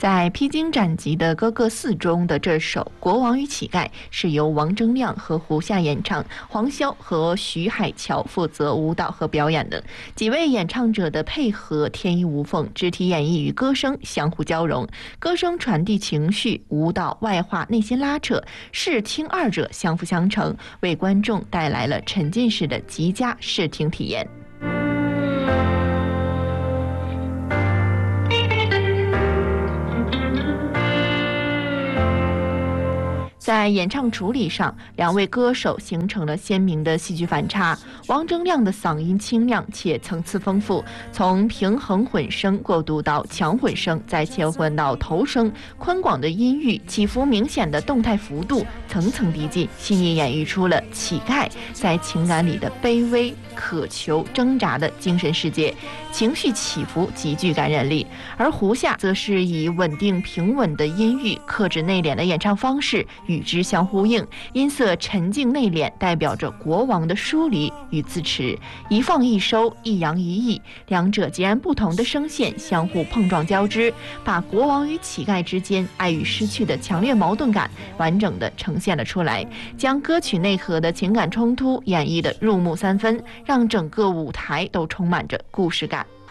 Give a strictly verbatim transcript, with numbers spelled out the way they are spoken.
在披荆斩棘的哥哥四中的这首《国王与乞丐》是由王铮亮和胡夏演唱，黄潇和徐海乔负责舞蹈和表演的。几位演唱者的配合天衣无缝，肢体演绎与歌声相互交融，歌声传递情绪，舞蹈外化内心拉扯，视听二者相辅相成，为观众带来了沉浸式的极佳视听体验。在演唱处理上，两位歌手形成了鲜明的戏剧反差。王铮亮的嗓音清亮且层次丰富，从平衡混声过渡到强混声，再切换到头声，宽广的音域，起伏明显的动态幅度，层层递进，细腻演绎出了乞丐在情感里的卑微、渴求、挣扎的精神世界，情绪起伏极具感染力。而胡夏则是以稳定平稳的音域、克制内敛的演唱方式与之相呼应，音色沉静内敛，代表着国王的疏离与自持，一放一收，一扬一抑，两者截然不同的声线相互碰撞交织，把国王与乞丐之间爱与失去的强烈矛盾感完整地呈现了出来，将歌曲内核的情感冲突演绎得入木三分，让整个舞台都充满着故事感。